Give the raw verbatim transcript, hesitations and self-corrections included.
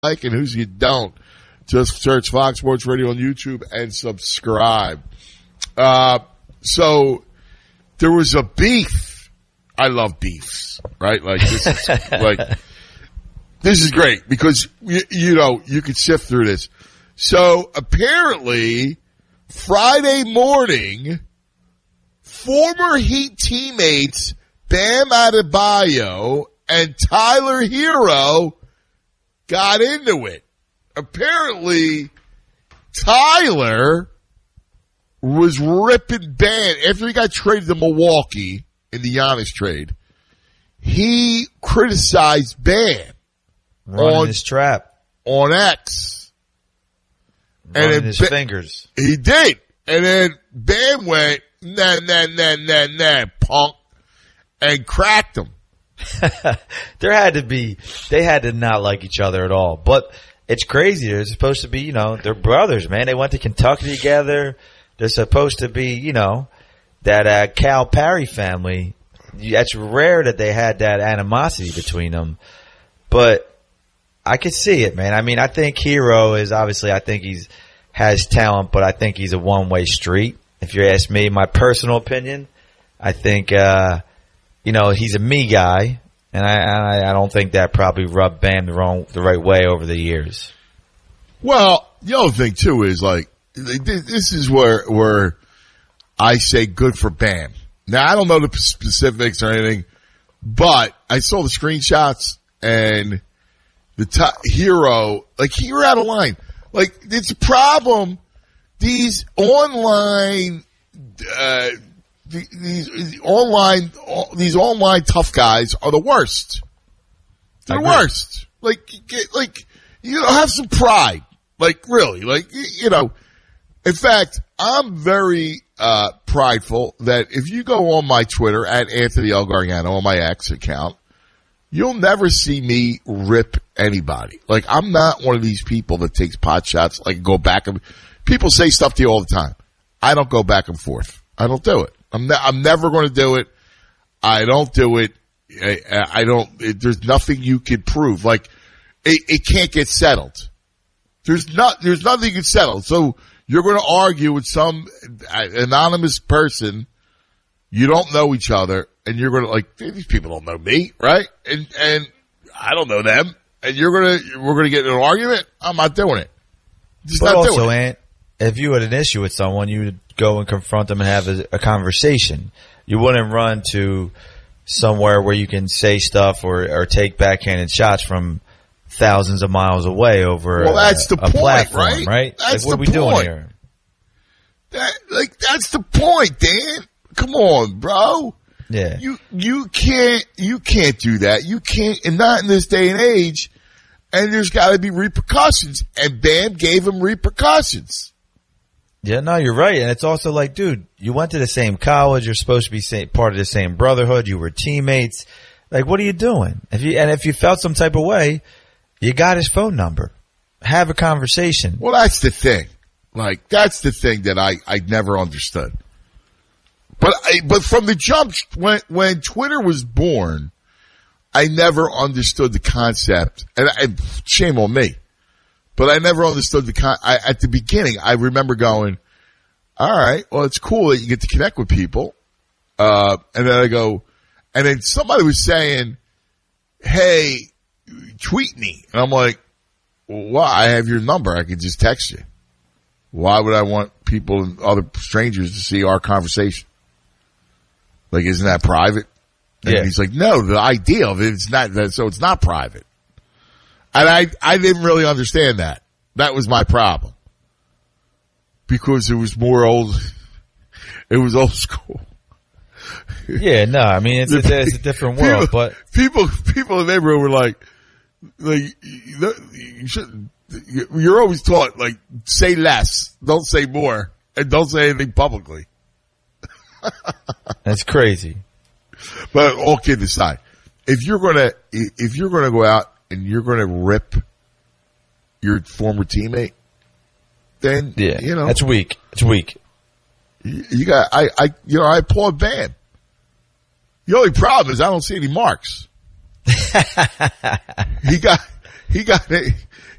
like and whose you don't. Just search Fox Sports Radio on YouTube and subscribe. Uh, so there was a beef. I love beefs, right? Like this is like this is great because you, you know you could sift through this. So apparently, Friday morning, former Heat teammates Bam Adebayo and Tyler Hero got into it. Apparently, Tyler was ripping Bam after he got traded to Milwaukee in the Giannis trade. He criticized Bam running on his trap on X, running and his ba- fingers. He did, and then Bam went nah nah nah nah nah punk and cracked him. There had to be, they had to not like each other at all. But it's crazy. They're supposed to be, you know, they're brothers, man. They went to Kentucky together. They're supposed to be, you know, that uh, Cal Perry family. That's rare that they had that animosity between them. But I could see it, man. I mean, I think Hero is obviously, I think he's has talent, but I think he's a one-way street. If you ask me, my personal opinion, I think, uh, you know, he's a me guy. And I, I, I don't think that probably rubbed Bam the wrong, the right way over the years. Well, the other thing too is like this is where where I say good for Bam. Now I don't know the specifics or anything, but I saw the screenshots and the t- Hero, like he were out of line. Like it's a problem. These online. Uh, These, these online, these online tough guys are the worst. They're the worst. Like, get, like, you know, have some pride. Like, really, like, you know. In fact, I'm very uh prideful that if you go on my Twitter at Anthony L. Gargano on my X account, you'll never see me rip anybody. Like, I'm not one of these people that takes pot shots. Like, go back and people say stuff to you all the time. I don't go back and forth. I don't do it. I'm ne- I'm never going to do it. I don't do it. I, I don't. It, there's nothing you can prove. Like it, it can't get settled. There's not. There's nothing you can settle. So you're going to argue with some anonymous person. You don't know each other, and you're going to like these people don't know me, right? And and I don't know them, and you're gonna we're going to get in an argument. I'm not doing it. Just but not also, doing it. Ant, if you had an issue with someone, you would go and confront them and have a, a conversation. You wouldn't run to somewhere where you can say stuff or, or take backhanded shots from thousands of miles away over well, that's a, the a point, platform, right? right? That's like, what the are we point. doing here? That, like, that's the point, Dan. Come on, bro. Yeah. You, you can't, you can't do that. You can't, and not in this day and age, and there's gotta be repercussions, and Bam gave him repercussions. Yeah, no, you're right. And it's also like, dude, you went to the same college. You're supposed to be same, part of the same brotherhood. You were teammates. Like, what are you doing? If you, and if you felt some type of way, you got his phone number. Have a conversation. Well, that's the thing. Like, that's the thing that I, I never understood. But I, but from the jump, when, when Twitter was born, I never understood the concept. And I, shame on me. But I never understood the con- I, at the beginning, I remember going, all right, well, it's cool that you get to connect with people. Uh, and then I go, and then somebody was saying, hey, tweet me. And I'm like, well, I have your number. I can just text you. Why would I want people and other strangers to see our conversation? Like, isn't that private? And yeah. He's like, no, the idea of it is not that, so it's not private. And I, I didn't really understand that. That was my problem. Because it was more old, it was old school. Yeah, no, I mean, it's, it's, it's a different world, people, but. People, people in the neighborhood were like, like, you should, you're always taught, like, say less, don't say more, and don't say anything publicly. That's crazy. But all kidding aside, if you're gonna, if you're gonna go out and you're going to rip your former teammate, then, yeah, you know. That's weak. It's weak. You, you got, I, I, you know, I applaud Bam. The only problem is I don't see any marks. he got, he got,